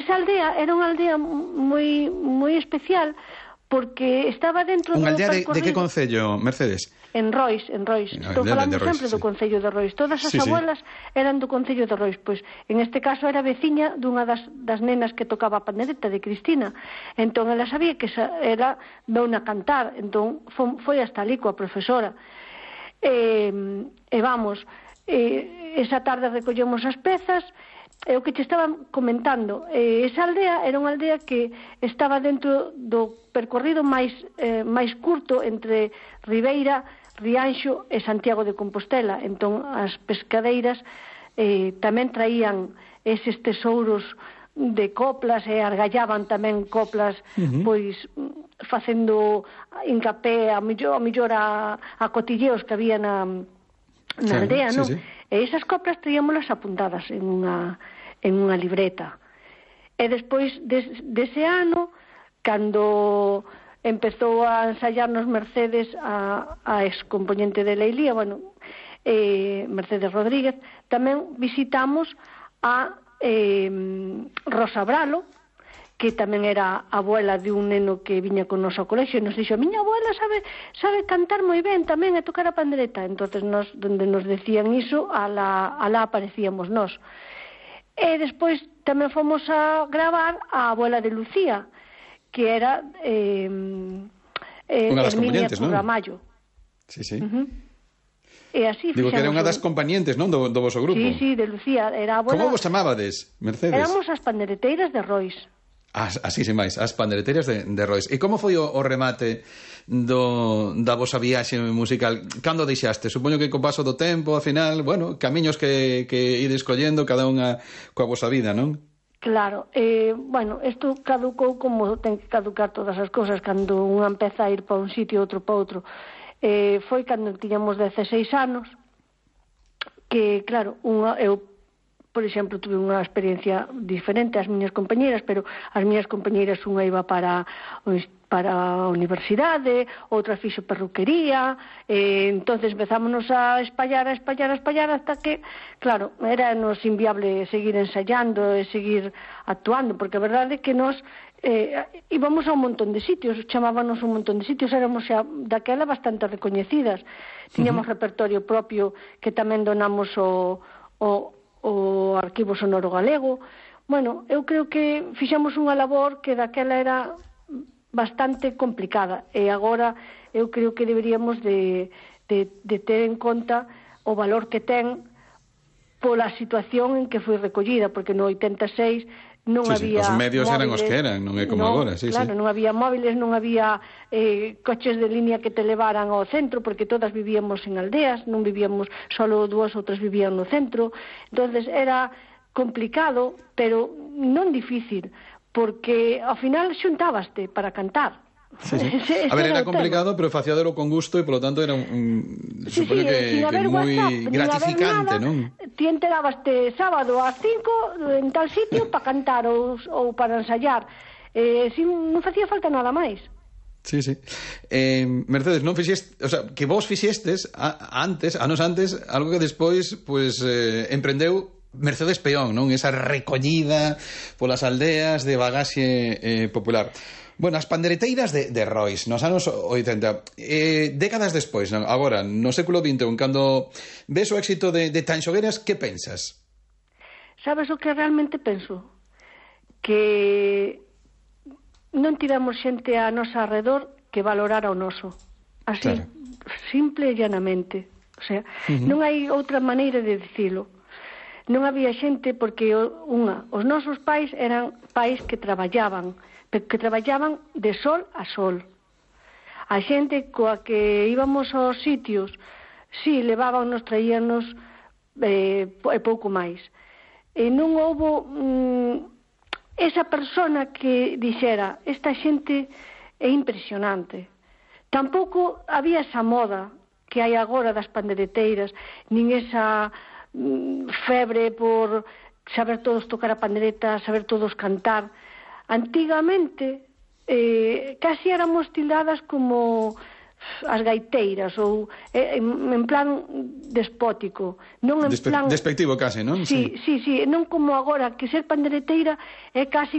esa aldea era unha aldea moi especial, porque estaba dentro do aldea percorrido... de que concello, Mercedes? En Rois. Estou falando sempre do concello de Rois. Todas as abuelas eran do concello de Rois. Pois, en este caso, era veciña dunha das nenas que tocaba a pandereta, de Cristina. Entón, ela sabía que era douna cantar. Entón, foi hasta ali coa profesora. Vamos, esa tarde recollemos as pezas. O que te estaba comentando, esa aldea era unha aldea que estaba dentro do percorrido máis curto entre Ribeira, Rianxo e Santiago de Compostela. Entón, as pescadeiras tamén traían eses tesouros de coplas e argallaban tamén coplas, pois facendo hincapé a mellor a cotilleos que había na aldea, non? E esas coplas traíamolas apuntadas en unha libreta. E despois dese ano, cando empezou a ensayarnos Mercedes, a excomponente de Leilía, Mercedes Rodríguez, tamén visitamos a Rosa Bralo, que tamén era abuela de un neno que viña con nos ao colexio, e nos dixo: miña abuela sabe cantar moi ben tamén e tocar a pandereta. Entonces, donde nos decían iso, alá aparecíamos nós. E despois tamén fomos a gravar a abuela de Lucía, que era unha das compañentes, non? Ramallo. Sí. E así digo que era unha das compañentes, non, do voso grupo. Sí, de Lucía, era a abuela. Como vos chamabades, Mercedes? Éramos as pandereteiras de Rois. Así sin máis, as pandereteiras de Rois. E como foi o remate da vosa viaxe musical? Cando deixaste? Supoño que co paso do tempo, ao final, camiños que ides collendo cada unha coa vosa vida, non? Claro, isto caducou como ten que caducar todas as cousas, cando unha empeza a ir para un sitio e outro para outro. Foi cando tiñamos 16 anos, que, claro, eu, por exemplo, tuve unha experiencia diferente ás miñas compañeras, pero as miñas compañeras unha iba para a universidade, outra fixo perruquería, entonces empezámonos a espallar hasta que, claro, era nos inviable seguir ensayando e seguir actuando, porque a verdade é que nós íbamos a un montón de sitios, chamábanos un montón de sitios, éramos xa daquela bastante recoñecidas, tiñamos repertorio propio que tamén donamos o Arquivo Sonoro Galego. Eu creo que fixemos unha labor que daquela era bastante complicada, e agora eu creo que deberíamos de ter en conta o valor que ten pola situación en que foi recollida, porque no 86 non había os medios móviles, eran os que eran, non é como agora. Claro, non había móviles, non había coches de línea que te levaran ao centro, porque todas vivíamos en aldeas, non vivíamos, solo 2 ou 3 vivían no centro. Entonces era complicado, pero non difícil, porque ao final xuntábaste para cantar. A ver, era complicado, pero facíadelo con gusto e, polo tanto, era supoño que moi gratificante, non? Ti enterábaste sábado ás 5 en tal sitio para cantar ou para ensayar. Non facía falta nada máis. Sí. Mercedes, non fixeste, o sea, que vos fixestes anos antes, algo que despois emprendeu Mercedes Peón, non? Esa recollida polas aldeas de bagaxe popular. As pandereteiras de Rois nos anos 80, décadas despois, non? Agora, no século XXI, cando ves o éxito de Tanxogueras, que pensas? Sabes o que realmente penso? Que non tivemos xente a nosa arredor que valorara o noso. Así, claro. Simple e llanamente. O sea, non hai outra maneira de dicilo. Non había xente porque, os nosos pais eran pais que traballaban de sol a sol. A xente coa que íbamos aos sitios, levábanos, traíanos e pouco máis. E non houbo esa persona que dixera: esta xente é impresionante. Tampouco había esa moda que hai agora das pandereteiras, nin esa febre por saber todos tocar a pandereta, saber todos cantar. Antigamente casi éramos tildadas como as gaiteiras, ou en plan despótico, non en plan despectivo case, non? Sí, non como agora, que ser pandereteira é casi